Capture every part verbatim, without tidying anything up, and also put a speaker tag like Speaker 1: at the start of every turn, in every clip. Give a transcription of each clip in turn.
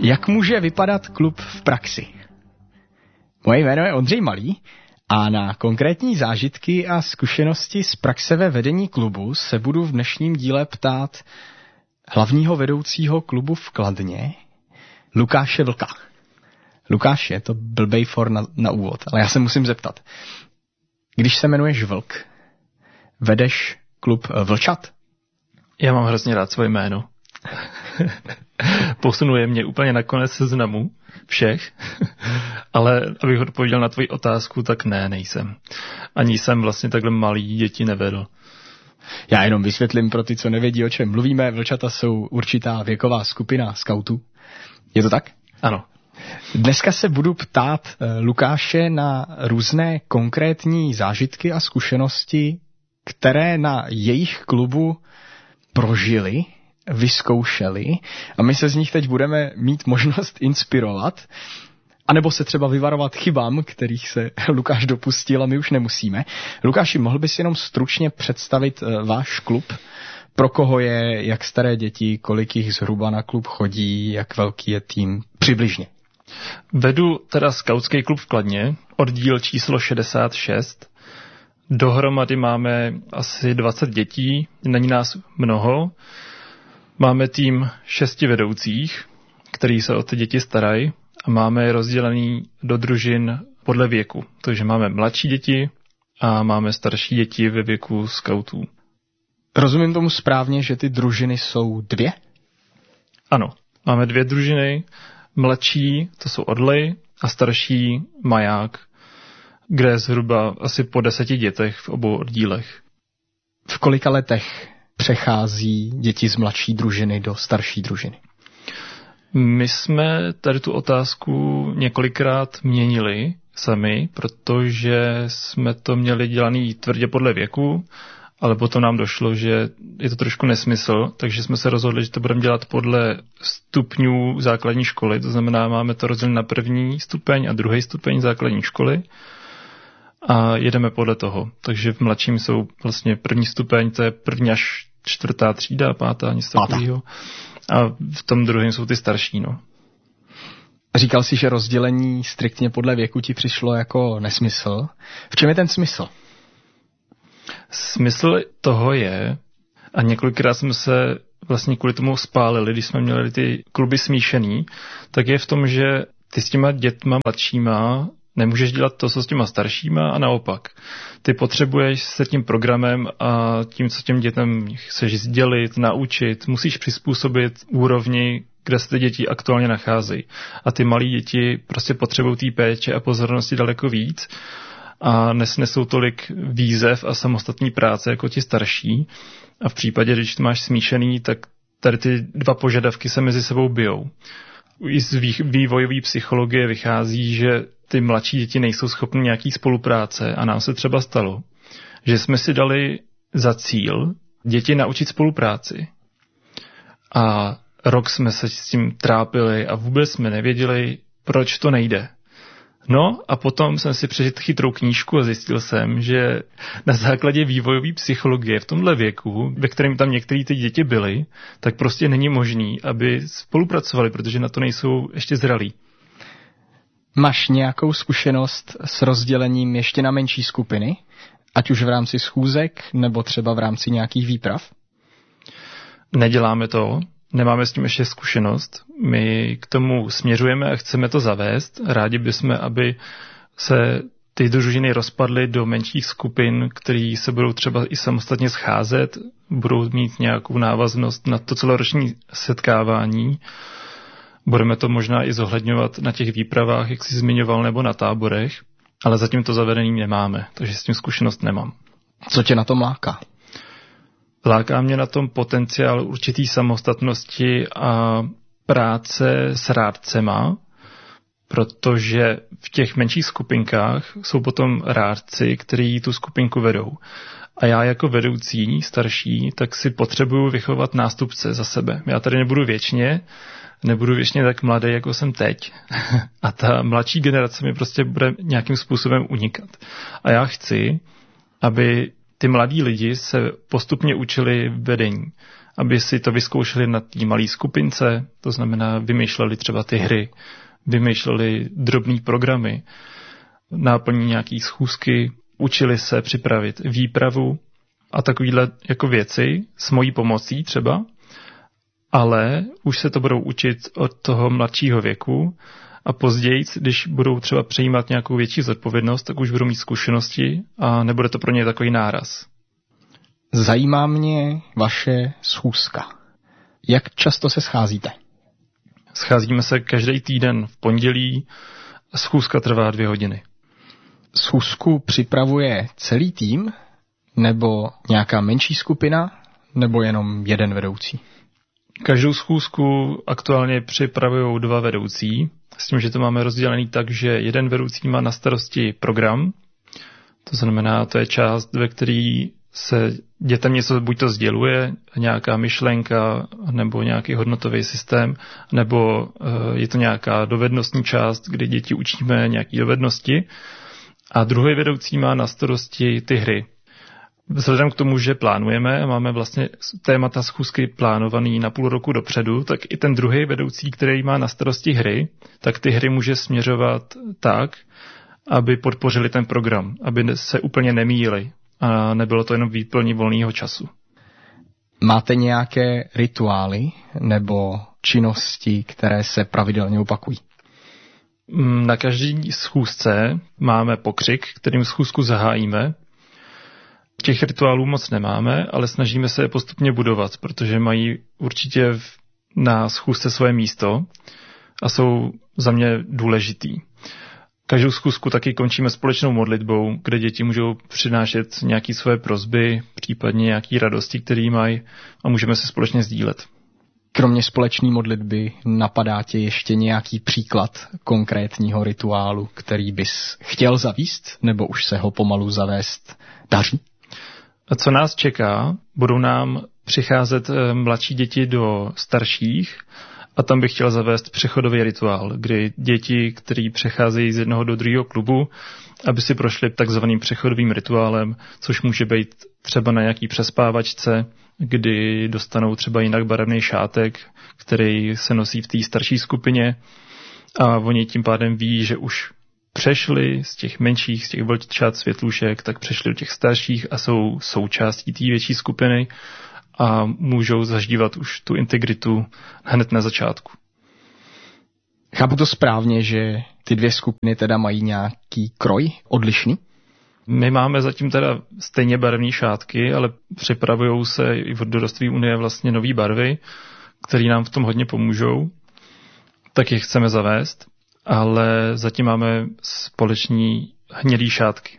Speaker 1: Jak může vypadat klub v praxi? Moje jméno je Ondřej Malý a na konkrétní zážitky a zkušenosti z praxe ve vedení klubu se budu v dnešním díle ptát hlavního vedoucího klubu v Kladně, Lukáše Vlka. Lukáš, je to blbej for na, na úvod, ale já se musím zeptat. Když se jmenuješ Vlk, vedeš klub Vlčat?
Speaker 2: Já mám hrozně rád svoje jméno. Posunuje mě úplně na konec seznamu všech, ale abych odpověděl na tvoji otázku, tak ne, nejsem. Ani jsem vlastně takhle malý děti nevedl.
Speaker 1: Já jenom vysvětlím pro ty, co nevědí, o čem mluvíme. Vlčata jsou určitá věková skupina skautů. Je to tak?
Speaker 2: Ano.
Speaker 1: Dneska se budu ptát Lukáše na různé konkrétní zážitky a zkušenosti, které na jejich klubu prožili, vyzkoušeli a my se z nich teď budeme mít možnost inspirovat, anebo se třeba vyvarovat chybám, kterých se Lukáš dopustil a my už nemusíme. Lukáši, mohl bys jenom stručně představit váš klub? Pro koho je, jak staré děti, kolik jich zhruba na klub chodí, jak velký je tým? Přibližně.
Speaker 2: Vedu teda skautský klub v Kladně, oddíl číslo šedesát šest. Dohromady máme asi dvacet dětí, není nás mnoho. Máme tým šesti vedoucích, který se o ty děti starají a máme je rozdělený do družin podle věku. Takže máme mladší děti a máme starší děti ve věku skautů.
Speaker 1: Rozumím tomu správně, že ty družiny jsou dvě?
Speaker 2: Ano, máme dvě družiny. Mladší, to jsou Orly, a starší Maják, kde je zhruba asi po deseti dětech v obou oddílech.
Speaker 1: V kolika letech přechází děti z mladší družiny do starší družiny?
Speaker 2: My jsme tady tu otázku několikrát měnili sami, protože jsme to měli dělaný tvrdě podle věku, ale potom nám došlo, že je to trošku nesmysl, takže jsme se rozhodli, že to budeme dělat podle stupňů základní školy, to znamená, máme to rozdělené na první stupeň a druhý stupeň základní školy a jedeme podle toho. Takže v mladším jsou vlastně první stupeň, to je první až čtvrtá třída, pátá, něco takového. A v tom druhém jsou ty starší, no.
Speaker 1: Říkal jsi, že rozdělení striktně podle věku ti přišlo jako nesmysl. V čem je ten smysl?
Speaker 2: Smysl toho je, a několikrát jsme se vlastně kvůli tomu spálili, když jsme měli ty kluby smíšený, tak je v tom, že ty s těma dětma mladšíma nemůžeš dělat to, co s těma staršíma a naopak. Ty potřebuješ se tím programem a tím, co těm dětem chceš sdělit, naučit, musíš přizpůsobit úrovni, kde se ty děti aktuálně nacházejí. A ty malí děti prostě potřebují té péče a pozornosti daleko víc a nesnesou tolik výzev a samostatní práce jako ti starší. A v případě, když to máš smíšený, tak tady ty dva požadavky se mezi sebou bijou. I z vývojové psychologie vychází, že ty mladší děti nejsou schopny nějaký spolupráce a nám se třeba stalo, že jsme si dali za cíl děti naučit spolupráci. A rok jsme se s tím trápili a vůbec jsme nevěděli, proč to nejde. No a potom jsem si přečetl chytrou knížku a zjistil jsem, že na základě vývojové psychologie v tomhle věku, ve kterém tam některé ty děti byly, tak prostě není možný, aby spolupracovali, protože na to nejsou ještě zralí.
Speaker 1: Máš nějakou zkušenost s rozdělením ještě na menší skupiny? Ať už v rámci schůzek, nebo třeba v rámci nějakých výprav?
Speaker 2: Neděláme to. Nemáme s tím ještě zkušenost. My k tomu směřujeme a chceme to zavést. Rádi bychom, aby se ty družiny rozpadly do menších skupin, které se budou třeba i samostatně scházet, budou mít nějakou návaznost na to celoroční setkávání. Budeme to možná i zohledňovat na těch výpravách, jak jsi zmiňoval, nebo na táborech, ale zatím to zavedený nemáme, takže s tím zkušenost nemám.
Speaker 1: Co tě na tom láká?
Speaker 2: Láká mě na tom potenciál určitý samostatnosti a práce s rádcema, protože v těch menších skupinkách jsou potom rádci, kteří tu skupinku vedou. A já jako vedoucí, starší, tak si potřebuju vychovat nástupce za sebe. Já tady nebudu věčně, nebudu věčně tak mladý, jako jsem teď. A ta mladší generace mi prostě bude nějakým způsobem unikat. A já chci, aby ty mladí lidi se postupně učili vedení. aby si to vyzkoušeli na té malé skupince, to znamená vymýšleli třeba ty hry, vymýšleli drobný programy, náplní nějaký schůzky, učili se připravit výpravu a takovýhle jako věci s mojí pomocí třeba, ale už se to budou učit od toho mladšího věku a později, když budou třeba přejímat nějakou větší zodpovědnost, tak už budou mít zkušenosti a nebude to pro ně takový náraz.
Speaker 1: Zajímá mě vaše schůzka. Jak často se scházíte?
Speaker 2: Scházíme se každý týden v pondělí, schůzka trvá dvě hodiny.
Speaker 1: Schůzku připravuje celý tým, nebo nějaká menší skupina, nebo jenom jeden vedoucí?
Speaker 2: Každou schůzku aktuálně připravují dva vedoucí, s tím, že to máme rozdělený tak, že jeden vedoucí má na starosti program, to znamená, to je část, ve který se dětem něco buď to sděluje, nějaká myšlenka, nebo nějaký hodnotový systém, nebo je to nějaká dovednostní část, kdy děti učíme nějaké dovednosti. A druhý vedoucí má na starosti ty hry. Vzhledem k tomu, že plánujeme a máme vlastně témata schůzky plánovaný na půl roku dopředu, tak i ten druhý vedoucí, který má na starosti hry, tak ty hry může směřovat tak, aby podpořili ten program, aby se úplně nemýlili a nebylo to jenom výplní volného času.
Speaker 1: Máte nějaké rituály nebo činnosti, které se pravidelně opakují?
Speaker 2: Na každý schůzce máme pokřik, kterým schůzku zahájíme. Těch rituálů moc nemáme, ale snažíme se je postupně budovat, protože mají určitě na schůzce svoje místo a jsou za mě důležitý. Každou schůzku taky končíme společnou modlitbou, kde děti můžou přinášet nějaké svoje prosby, případně nějaké radosti, které mají a můžeme se společně sdílet.
Speaker 1: Kromě společné modlitby napadá tě ještě nějaký příklad konkrétního rituálu, který bys chtěl zavést, nebo už se ho pomalu zavést daří?
Speaker 2: A co nás čeká? Budou nám přicházet mladší děti do starších a tam bych chtěl zavést přechodový rituál, kdy děti, kteří přecházejí z jednoho do druhého klubu, aby si prošli takzvaným přechodovým rituálem, což může být třeba na nějaký přespávačce, kdy dostanou třeba jinak barevný šátek, který se nosí v té starší skupině a oni tím pádem ví, že už přešli z těch menších, z těch vlčat světlušek, tak přešli do těch starších a jsou součástí té větší skupiny a můžou zažívat už tu integritu hned na začátku.
Speaker 1: Chápu to správně, že ty dvě skupiny teda mají nějaký kroj odlišný?
Speaker 2: My máme zatím teda stejně barevné šátky, ale připravují se i od Doroství unie vlastně nový barvy, které nám v tom hodně pomůžou. Tak je chceme zavést, ale zatím máme společní hnědý šátky.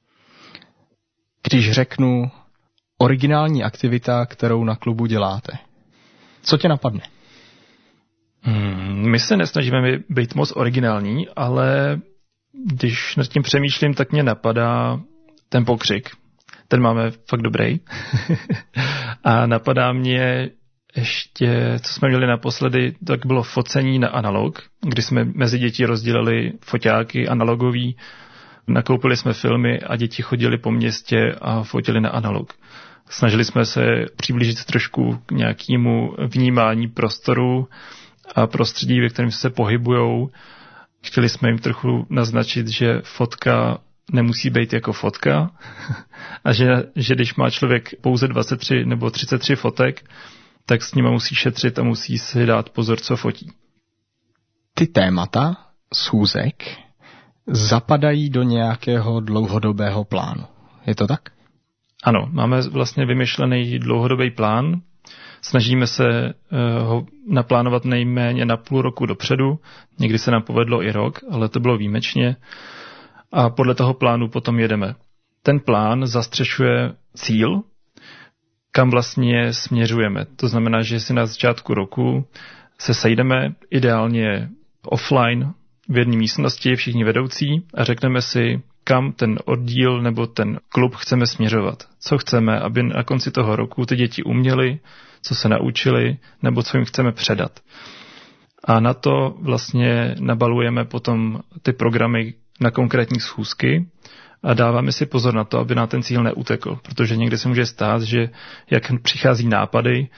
Speaker 1: Když řeknu originální aktivita, kterou na klubu děláte, co tě napadne?
Speaker 2: Hmm, my se nesnažíme být moc originální, ale když nad tím přemýšlím, tak mě napadá ten pokřik. Ten máme fakt dobrý. A napadá mě ještě, co jsme měli naposledy, tak bylo focení na analog, kdy jsme mezi děti rozdělili foťáky analogový, nakoupili jsme filmy a děti chodili po městě a fotili na analog. Snažili jsme se přiblížit trošku k nějakému vnímání prostoru a prostředí, ve kterém se pohybujou. Chtěli jsme jim trochu naznačit, že fotka nemusí být jako fotka a že, že když má člověk pouze dvacet tři nebo třicet tři fotek, tak s nima musí šetřit a musí si dát pozor, co fotí.
Speaker 1: Ty témata schůzek zapadají do nějakého dlouhodobého plánu. Je to tak?
Speaker 2: Ano, máme vlastně vymyšlený dlouhodobý plán. Snažíme se ho naplánovat nejméně na půl roku dopředu. Někdy se nám povedlo i rok, ale to bylo výjimečně. A podle toho plánu potom jedeme. Ten plán zastřešuje cíl, kam vlastně směřujeme. To znamená, že si na začátku roku se sejdeme ideálně offline v jedné místnosti, všichni vedoucí, a řekneme si, kam ten oddíl nebo ten klub chceme směřovat. Co chceme, aby na konci toho roku ty děti uměly, co se naučili, nebo co jim chceme předat. A na to vlastně nabalujeme potom ty programy na konkrétní schůzky a dáváme si pozor na to, aby na ten cíl neutekl, protože někdy se může stát, že jak přichází nápady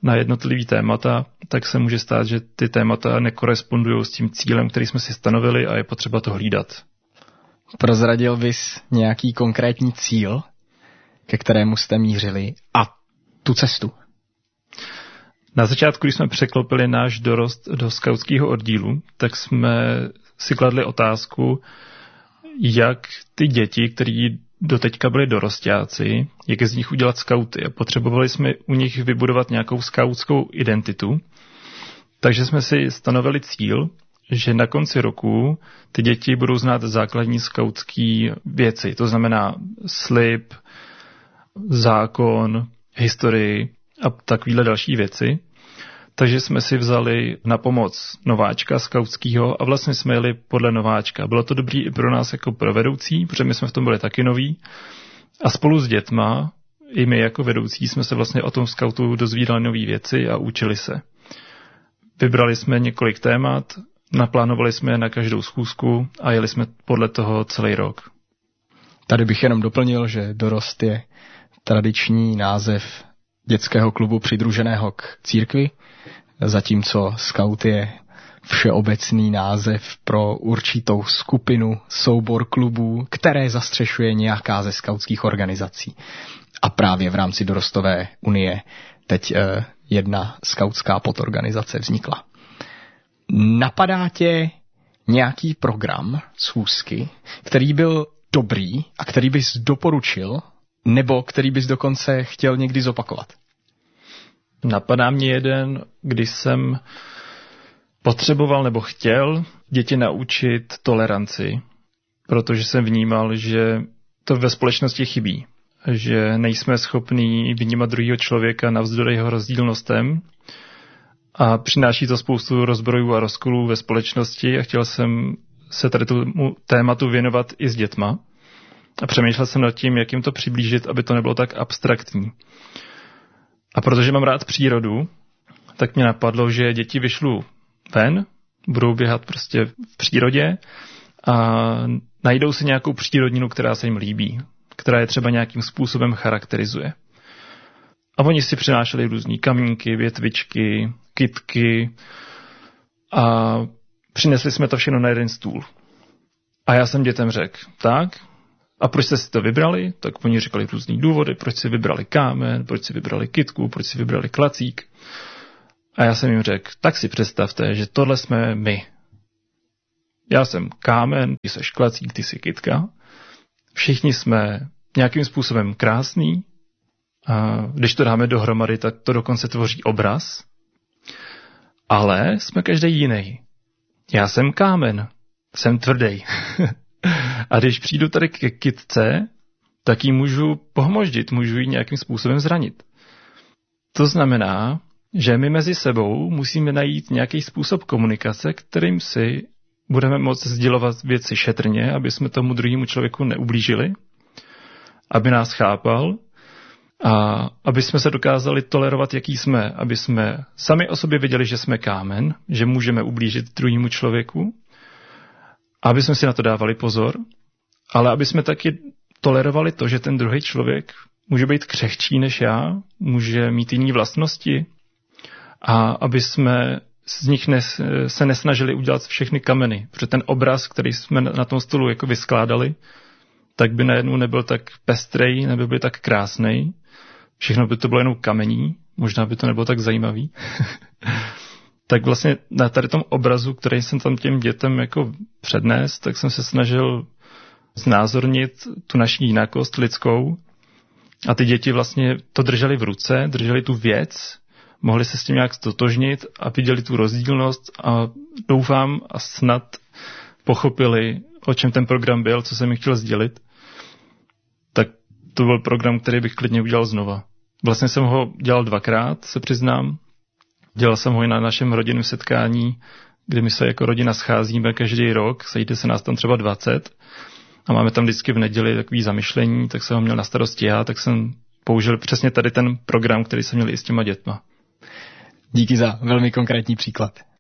Speaker 2: na jednotlivý témata, tak se může stát, že ty témata nekorespondují s tím cílem, který jsme si stanovili a je potřeba to hlídat.
Speaker 1: Prozradil bys nějaký konkrétní cíl, ke kterému jste mířili a tu cestu?
Speaker 2: Na začátku, když jsme překlopili náš dorost do skautského oddílu, tak jsme si kladli otázku, jak ty děti, který doteďka byli dorostáci, jak z nich udělat skauty. A potřebovali jsme u nich vybudovat nějakou skautskou identitu. Takže jsme si stanovili cíl, že na konci roku ty děti budou znát základní skautské věci. To znamená slib, zákon, historii a takovéhle další věci. Takže jsme si vzali na pomoc nováčka skautského a vlastně jsme jeli podle nováčka. Bylo to dobrý i pro nás jako pro vedoucí, protože my jsme v tom byli taky noví. A spolu s dětma, i my jako vedoucí, jsme se vlastně o tom skautu dozvídali nové věci a učili se. Vybrali jsme několik témat, naplánovali jsme je na každou schůzku a jeli jsme podle toho celý rok.
Speaker 1: Tady bych jenom doplnil, že dorost je tradiční název dětského klubu přidruženého k církvi, zatímco skaut je všeobecný název pro určitou skupinu, soubor klubů, které zastřešuje nějaká ze skautských organizací. A právě v rámci Dorostové unie teď eh, jedna skautská podorganizace vznikla. Napadá tě nějaký program schůzky, který byl dobrý a který bys doporučil, nebo který bys dokonce chtěl někdy zopakovat?
Speaker 2: Napadá mě jeden, když jsem potřeboval nebo chtěl děti naučit toleranci, protože jsem vnímal, že to ve společnosti chybí, že nejsme schopní vnímat druhého člověka navzdory jeho rozdílnostem a přináší to spoustu rozbrojů a rozkolů ve společnosti a chtěl jsem se tady tomu tématu věnovat i s dětma a přemýšlel jsem nad tím, jak jim to přiblížit, aby to nebylo tak abstraktní. A protože mám rád přírodu, tak mě napadlo, že děti vyšlu ven, budou běhat prostě v přírodě a najdou si nějakou přírodninu, která se jim líbí, která je třeba nějakým způsobem charakterizuje. A oni si přinášeli různý kamínky, větvičky, kytky a přinesli jsme to všechno na jeden stůl. A já jsem dětem řekl, tak, a proč jste si to vybrali? Tak oni říkali různý důvody, proč si vybrali kámen, proč si vybrali kytku, proč si vybrali klacík. A já jsem jim řekl, tak si představte, že tohle jsme my. Já jsem kámen, ty seš klacík, ty jsi kytka. Všichni jsme nějakým způsobem krásný. A když to dáme dohromady, tak to dokonce tvoří obraz. Ale jsme každý jiný. Já jsem kámen, jsem tvrdý. A když přijdu tady ke kytce, tak ji můžu pohmoždit, můžu ji nějakým způsobem zranit. To znamená, že my mezi sebou musíme najít nějaký způsob komunikace, kterým si budeme moct sdělovat věci šetrně, aby jsme tomu druhému člověku neublížili, aby nás chápal a aby jsme se dokázali tolerovat, jaký jsme, aby jsme sami o sobě věděli, že jsme kámen, že můžeme ublížit druhému člověku, aby jsme si na to dávali pozor, ale aby jsme taky tolerovali to, že ten druhý člověk může být křehčí než já, může mít jiné vlastnosti a aby jsme z nich nes, se nesnažili udělat všechny kameny, protože ten obraz, který jsme na tom stolu jako vyskládali, tak by najednou nebyl tak pestrej, nebyl by tak krásnej, všechno by to bylo jenom kamení, možná by to nebylo tak zajímavý. Tak vlastně na tady tom obrazu, který jsem tam těm dětem jako přednes, tak jsem se snažil znázornit tu naši jinakost lidskou a ty děti vlastně to drželi v ruce, drželi tu věc, mohli se s tím nějak stotožnit a viděli tu rozdílnost a doufám a snad pochopili, o čem ten program byl, co jsem jim chtěl sdělit. Tak to byl program, který bych klidně udělal znova. Vlastně jsem ho dělal dvakrát, se přiznám. Dělal jsem ho i na našem rodinném setkání, kdy my se jako rodina scházíme každý rok, sejde se nás tam třeba dvacet a máme tam vždycky v neděli takový zamyšlení, tak jsem ho měl na starosti já, tak jsem použil přesně tady ten program, který jsem měl i s těma dětma.
Speaker 1: Díky za velmi konkrétní příklad.